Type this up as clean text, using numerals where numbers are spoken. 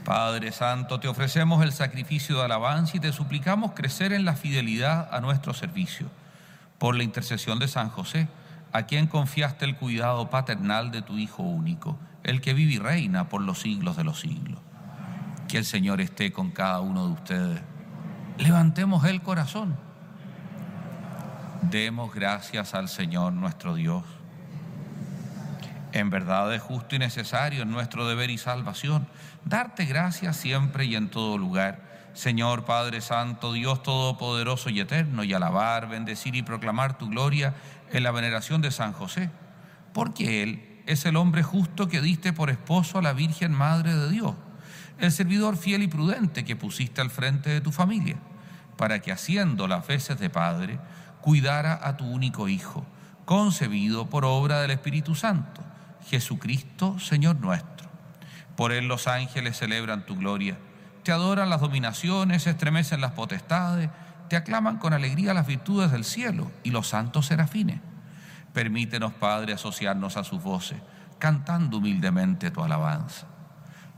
Padre Santo, te ofrecemos el sacrificio de alabanza y te suplicamos crecer en la fidelidad a nuestro servicio. Por la intercesión de San José, a quien confiaste el cuidado paternal de tu Hijo único, el que vive y reina por los siglos de los siglos. Que el Señor esté con cada uno de ustedes. Levantemos el corazón. Demos gracias al Señor nuestro Dios. En verdad es justo y necesario, en nuestro deber y salvación, darte gracias siempre y en todo lugar, Señor Padre Santo, Dios Todopoderoso y Eterno, y alabar, bendecir y proclamar tu gloria en la veneración de San José, porque Él es el hombre justo que diste por esposo a la Virgen Madre de Dios, el servidor fiel y prudente que pusiste al frente de tu familia, para que haciendo las veces de padre, cuidara a tu único Hijo, concebido por obra del Espíritu Santo, Jesucristo, Señor nuestro. Por Él los ángeles celebran tu gloria, te adoran las dominaciones, se estremecen las potestades, te aclaman con alegría las virtudes del cielo y los santos serafines. Permítenos, Padre, asociarnos a sus voces, cantando humildemente tu alabanza.